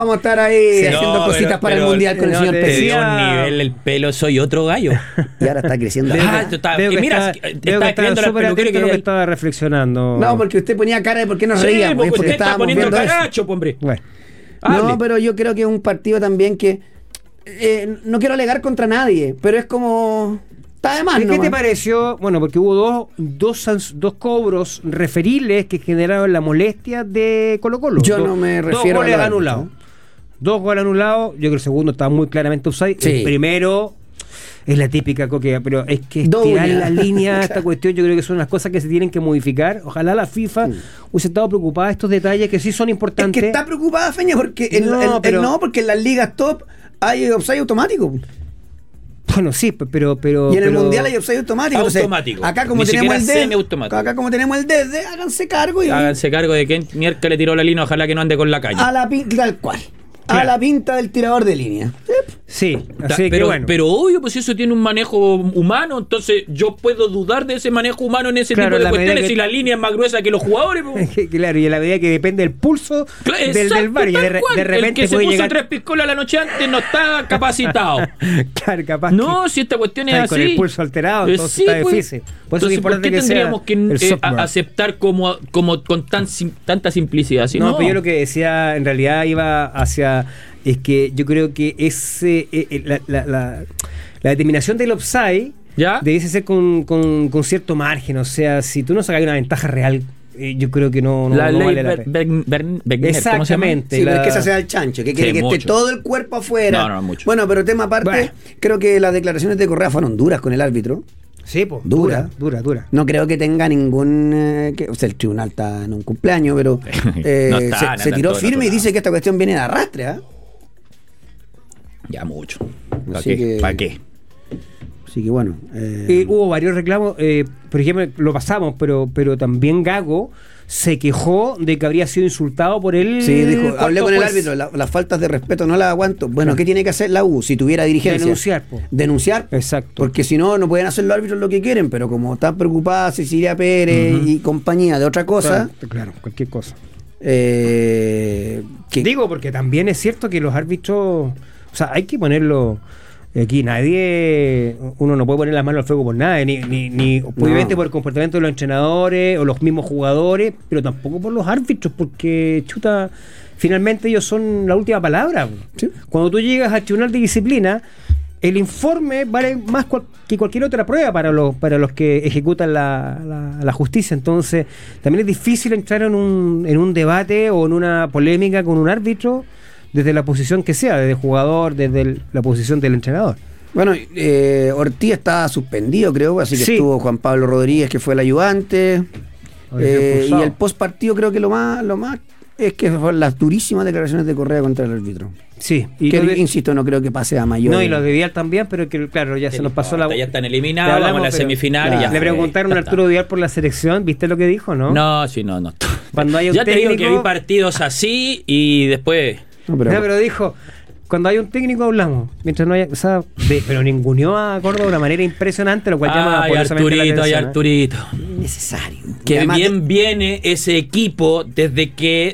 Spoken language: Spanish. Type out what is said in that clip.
Vamos a estar ahí haciendo cositas para el Mundial con el señor te Pesci. dio un nivel el pelo, soy otro gallo. Y ahora está creciendo. Mira, estaba escribiendo súper atento a lo que estaba reflexionando. No, porque usted ponía cara de por qué nos reíamos. porque porque usted está estábamos poniendo viendo eso. caracho, hombre. Bueno, No, pero yo creo que es un partido también que no quiero alegar contra nadie, pero es como está de más. ¿qué nomás. te pareció? Bueno, porque hubo dos cobros referibles que generaron la molestia de Colo-Colo. Yo no me refiero dos goles a lo anulados. Dos goles anulados. Yo creo que el segundo estaba muy claramente offside. Sí. El primero es la típica coquea, pero es que Doble. estirar la línea, esta cuestión, yo creo que son las cosas que se tienen que modificar. Ojalá la FIFA hubiese estado preocupada de estos detalles que sí son Es importantes. que está preocupada, Feña, porque porque en las ligas top hay offside automático. Bueno, sí, pero Y en el Mundial hay offside automático. Entonces, Automático. acá como Ni tenemos siquiera el DED, semiautomático. acá como tenemos el DED, háganse cargo y Háganse cargo de que mierda le tiró la línea, ojalá que no ande con la calle. a la pinta, tal cual. A Claro. la pinta del tirador de línea. sí, así que pero, bueno. pero obvio, pues eso tiene un manejo humano, entonces yo puedo dudar de ese manejo humano en ese Claro, tipo de la medida cuestiones que- si la línea es más gruesa que los jugadores. Pues. Claro, y en la medida que depende del pulso del VAR, y tal cual. de repente el que se puede puso llegar 3 piscolas la noche antes no está capacitado. claro, capaz No, si esta cuestión es está así. con el pulso alterado, entonces Sí, está pues. difícil. Por eso Entonces, es ¿por importante qué que sea tendríamos que el software. aceptar como con tanta simplicidad? Si No, pero yo lo que decía en realidad iba hacia es que yo creo que ese la determinación del offside ¿Ya? debiese ser con cierto margen, o sea, si tú no sacas una ventaja real, yo creo que no la ley vale la pena. Wegner, Exactamente. Sí, pero es la- que esa sea el chancho, que quiere Sí, que esté mucho. todo el cuerpo afuera. No, mucho. Bueno, pero tema aparte, Bueno. creo que las declaraciones de Correa fueron duras con el árbitro. Sí, pues, Dura. dura. No creo que tenga ningún... o sea, el tribunal está en un cumpleaños, pero No está, se no tiró está firme y todo dice que esta cuestión viene de arrastre, ¿ah? Ya mucho. ¿Para Así qué? que- ¿Para qué? Así que bueno. Hubo varios reclamos, por ejemplo, lo pasamos, pero también Gago se quejó de que habría sido insultado por él. Sí, dijo, cuarto hablé con el juez. árbitro, las faltas de respeto no las aguanto. Bueno, ¿qué tiene que hacer la U si tuviera dirigencia? Denunciar, po. Denunciar. Exacto. Porque si no, no pueden hacer los árbitros lo que quieren, pero como está preocupada Cecilia Pérez y compañía de otra cosa, Claro, cualquier cosa. que Digo, porque también es cierto que los árbitros, o sea, hay que ponerlo aquí, uno no puede poner las manos al fuego por nada, ni obviamente por el comportamiento de los entrenadores o los mismos jugadores, pero tampoco por los árbitros, porque chuta, finalmente ellos son la última palabra. Sí. Cuando tú llegas al tribunal de disciplina, el informe vale más que cualquier otra prueba para los que ejecutan la justicia. Entonces, también es difícil entrar en un debate o en una polémica con un árbitro desde la posición que sea, desde el jugador, desde la posición del entrenador. bueno, Ortiz está suspendido, creo, así que Sí. estuvo Juan Pablo Rodríguez, que fue el ayudante. Había sido Y expulsado. el post partido creo que lo más es que fueron las durísimas declaraciones de Correa contra el árbitro. Sí, y Que, lo de- insisto, no creo que pase a mayor. no, y los de Vidal también, pero que claro, ya se nos pasó la... Ya están Ya eliminados, hablamos, vamos a la pero- semifinal y claro. ya. Le fue, preguntaron ya a está. Arturo Vidal por la selección, ¿viste lo que dijo, no? No, sí, no. Cuando hay un Ya te digo que técnico- vi partidos así y después... No, No, pero dijo, cuando hay un técnico hablamos, mientras no haya, o sea, pero ninguneó a Córdoba de una manera impresionante, lo cual llama Ay, poderosamente la Arturito, ay, atención, ¿eh? Arturito. necesario. Que Además, bien viene ese equipo desde que